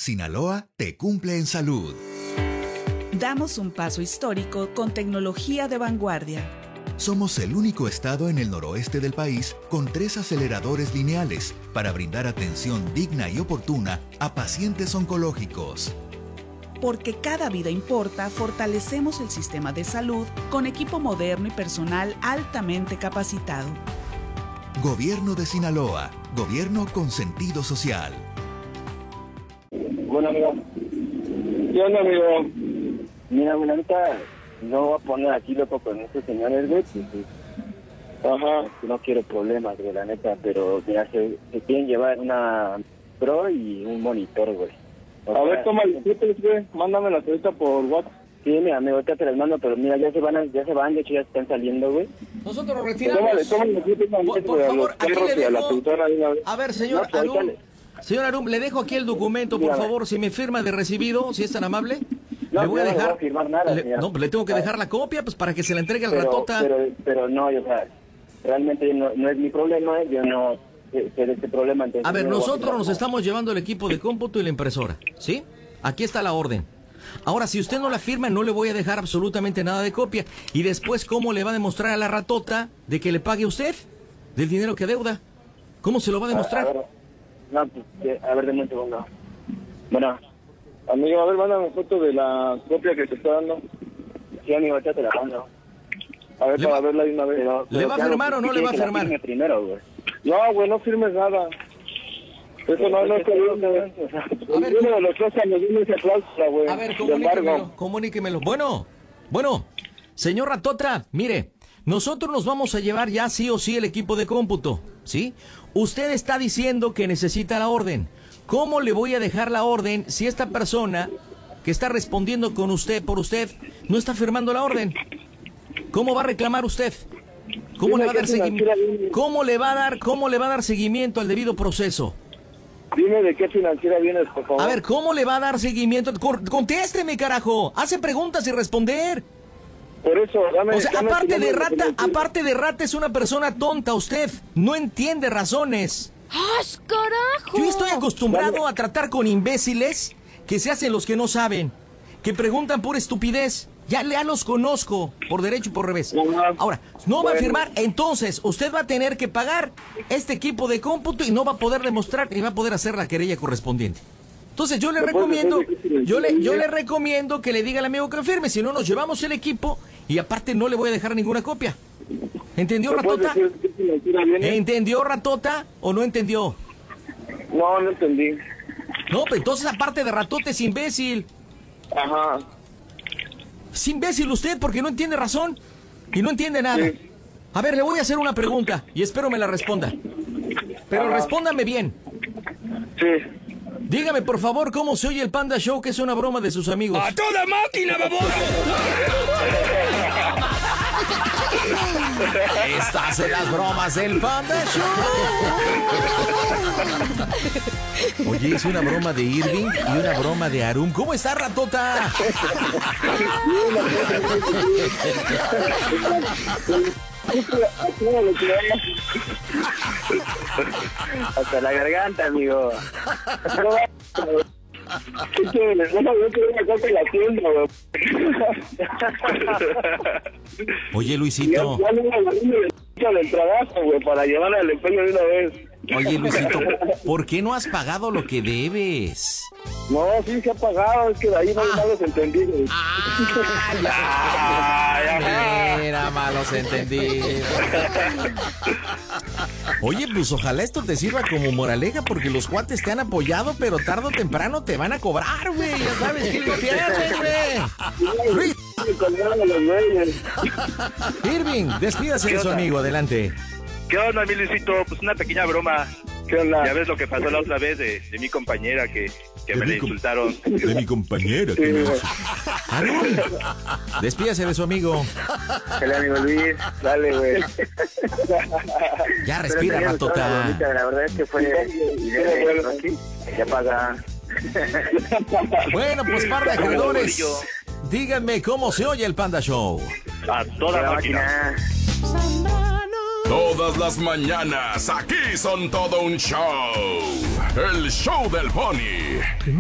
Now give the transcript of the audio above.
Sinaloa te cumple en salud. Damos un paso histórico con tecnología de vanguardia. Somos el único estado en el noroeste del país con 3 aceleradores lineales para brindar atención digna y oportuna a pacientes oncológicos. Porque cada vida importa, fortalecemos el sistema de salud con equipo moderno y personal altamente capacitado. Gobierno de Sinaloa. Gobierno con sentido social. Bueno, amigo. ¿Qué onda, amigo? Mira, bueno, ahorita no voy a poner aquí loco con estos señores, güey. Ajá. No quiero problemas, güey, la neta, pero mira, se quieren llevar una Pro y un monitor, güey. A ver, toma el tips, güey. Mándamelas ahorita por WhatsApp. Sí, mira, amigo, ahorita te las mando, pero mira, ya se van, de hecho ya están saliendo, güey. Nosotros lo retiramos. Por favor, aquí le dejo. A ver, señor No, Arum. Señor Arum, le dejo aquí el documento, por favor, si me firma de recibido, si es tan amable. No, le voy a dejar. No voy a firmar nada, no, le tengo que dejar la copia, pues para que se la entregue al ratota. Pero no, o sea, realmente no es mi problema, yo no sé de este problema. Entonces a ver, no nosotros nos estamos llevando el equipo de cómputo y la impresora, ¿sí? Aquí está la orden. Ahora, si usted no la firma, no le voy a dejar absolutamente nada de copia. Y después, ¿cómo le va a demostrar a la ratota de que le pague usted del dinero que adeuda? ¿Cómo se lo va a demostrar? A ver, de un segundo. Bueno, amigo, a ver, mándame foto de la copia que te está dando. Sí, amigo, ya te la mando. A ver, para verla de una vez. ¿Le va a firmar o no le va a firmar? Primero, güey. No, güey, no firmes nada. Eso no está bien, güey. A ver, uno de los 2 años viene esa cláusula, güey. A ver, comuníquemelo. Bueno, señor Ratota, mire, nosotros nos vamos a llevar ya sí o sí el equipo de cómputo, ¿sí? Usted está diciendo que necesita la orden. ¿Cómo le voy a dejar la orden si esta persona que está respondiendo con usted, por usted, no está firmando la orden? ¿Cómo va a reclamar usted? ¿Cómo le va a dar seguimiento? ¿Cómo le va a dar seguimiento al debido proceso? Dime de qué financiera vienes, por favor. A ver, ¿cómo le va a dar seguimiento? Contésteme, carajo. Hace preguntas y responder. Por eso, o sea, aparte de rata es una persona tonta usted. No entiende razones. ¡Ah, carajo! Yo estoy acostumbrado a tratar con imbéciles que se hacen los que no saben, que preguntan por estupidez. Ya los conozco, por derecho y por revés. Ahora, no va a firmar, entonces usted va a tener que pagar este equipo de cómputo y no va a poder demostrar ni va a poder hacer la querella correspondiente. Entonces yo le recomiendo que le diga al amigo que firme, si no nos llevamos el equipo y aparte no le voy a dejar ninguna copia. ¿Entendió, ratota? ¿Entendió, ratota, o no entendió? No entendí. No, pues entonces aparte de ratota es imbécil. Ajá. Es imbécil usted porque no entiende razón y no entiende nada. Sí. A ver, le voy a hacer una pregunta y espero me la responda. Pero respóndame bien. Sí. Dígame, por favor, cómo se oye el Panda Show, que es una broma de sus amigos. ¡A toda máquina, baboso! Estas son las bromas del Panda Show. Oye, es una broma de Irving y una broma de Arum. ¿Cómo está, ratota? Hasta la garganta, amigo. Oye, Luisito. Del trabajo, güey, para llevarla al empeño de una vez. Oye, Luisito, ¿por qué no has pagado lo que debes? No, sí se ha pagado, es que de ahí no hay malos entendidos. Mira, malos entendidos. Oye, pues ojalá esto te sirva como moraleja, porque los cuates te han apoyado, pero tarde o temprano te van a cobrar, güey. Ya sabes que lo pierdes, güey. Irving, despídase de su amigo, adelante. ¿Qué onda, mi Luisito? Pues una pequeña broma. ¿Qué onda? Ya ves lo que pasó la otra vez de mi compañera que me la insultaron. De mi compañera. Sí, despídase de su amigo. El amigo Luis, dale, güey. Ya respira, ratota. La verdad es que fue aquí. Ya paga. Bueno, pues par de acreedores, díganme cómo se oye el Panda Show. A toda máquina. Todas las mañanas, aquí son todo un show. El show del Pony.